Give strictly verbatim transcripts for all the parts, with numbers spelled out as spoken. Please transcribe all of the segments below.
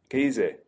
¿Qué dice?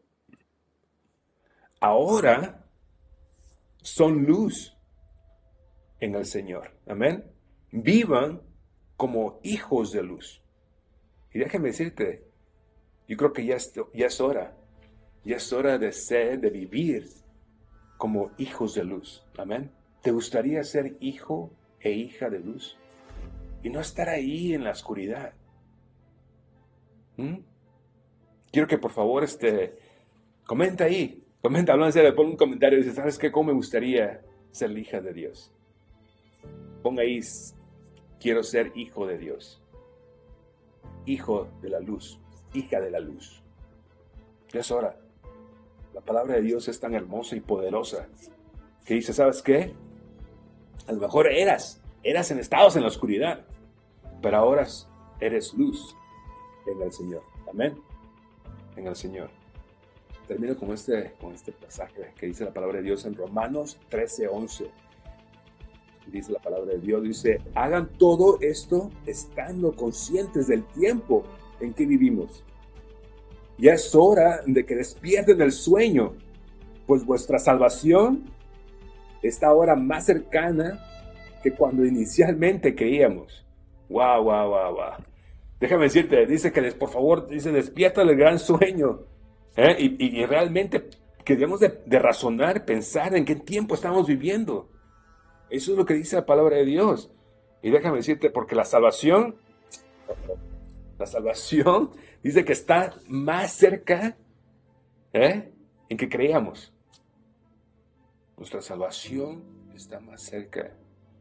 Ahora son luz en el Señor. Amén. Vivan como hijos de luz. Y déjame decirte, yo creo que ya es, ya es hora. Ya es hora de ser, de vivir como hijos de luz. Amén. ¿Te gustaría ser hijo e hija de luz? Y no estar ahí en la oscuridad. ¿Mm? Quiero que por favor este, comenta ahí. Comenta, hablando en serio, pon un comentario y dice, ¿sabes qué? ¿Cómo me gustaría ser la hija de Dios? Pon ahí, quiero ser hijo de Dios. Hijo de la luz. Hija de la luz. Ya es hora. La palabra de Dios es tan hermosa y poderosa que dice, ¿sabes qué? A lo mejor eras, eras en estados en la oscuridad, pero ahora eres luz en el Señor. Amén. En el Señor. Termino con este, con este pasaje que dice la palabra de Dios en Romanos trece once. Dice la palabra de Dios, dice, hagan todo esto estando conscientes del tiempo en que vivimos. Ya es hora de que despierten del sueño, pues vuestra salvación está ahora más cercana que cuando inicialmente creíamos. Wow, wow, wow, wow. Déjame decirte, dice que por favor, dice, despierta del gran sueño. ¿eh? Y, y, y realmente que debemos de, de razonar, pensar en qué tiempo estamos viviendo. Eso es lo que dice la palabra de Dios. Y déjame decirte, porque la salvación, la salvación dice que está más cerca ¿eh? en que creíamos. Nuestra salvación está más cerca.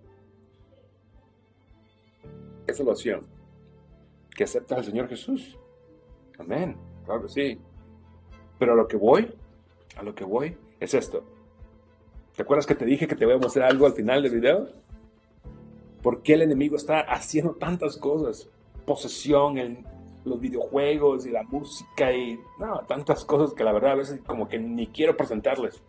¿Qué salvación? Que aceptas al Señor Jesús. Amén. Claro que sí. Pero a lo que voy, a lo que voy, es esto. ¿Te acuerdas que te dije que te voy a mostrar algo al final del video? ¿Por qué el enemigo está haciendo tantas cosas? Posesión, en los videojuegos y la música y no, tantas cosas que la verdad a veces como que ni quiero presentarles.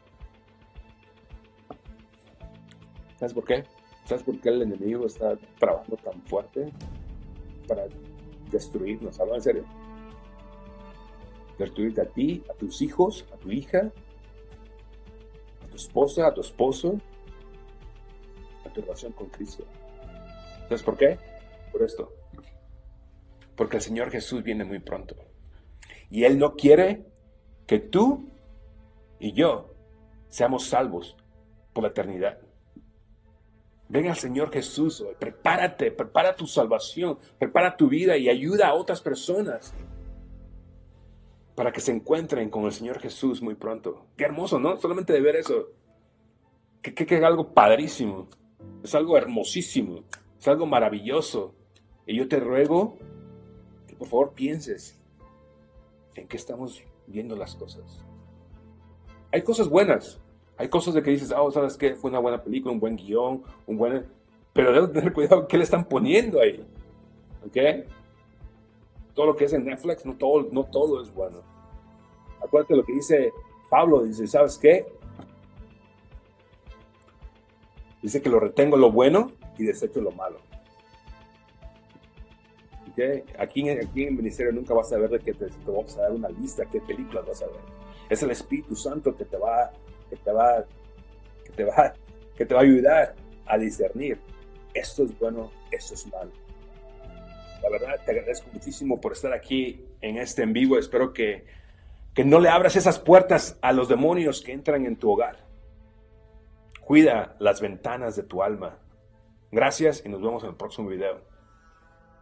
¿Sabes por qué? ¿Sabes por qué el enemigo está trabajando tan fuerte para destruirnos? Hablo en serio. Destruirte a ti, a tus hijos, a tu hija, a tu esposa, a tu esposo, a tu relación con Cristo. ¿Sabes por qué? Por esto. Porque el Señor Jesús viene muy pronto. Y Él no quiere que tú y yo seamos salvos por la eternidad. Ven al Señor Jesús hoy. Prepárate, prepara tu salvación, prepara tu vida y ayuda a otras personas para que se encuentren con el Señor Jesús muy pronto. Qué hermoso, ¿no? Solamente de ver eso. Que, que, que es algo padrísimo. Es algo hermosísimo. Es algo maravilloso. Y yo te ruego que por favor pienses en qué estamos viendo las cosas. Hay cosas buenas. Hay cosas de que dices, oh, ¿sabes qué? Fue una buena película, un buen guión, un buen... Pero debes tener cuidado qué le están poniendo ahí. ¿Ok? Todo lo que es en Netflix, no todo, no todo es bueno. Acuérdate lo que dice Pablo, dice, ¿sabes qué? Dice que lo retengo lo bueno y desecho lo malo. ¿Okay? Aquí, aquí en el ministerio nunca vas a ver de que te, te vamos a dar una lista, qué películas vas a ver. Es el Espíritu Santo que te va, que te va, que te va, que te va a ayudar a discernir. Esto es bueno, esto es malo. La verdad, te agradezco muchísimo por estar aquí en este en vivo. Espero que, que no le abras esas puertas a los demonios que entran en tu hogar. Cuida las ventanas de tu alma. Gracias y nos vemos en el próximo video.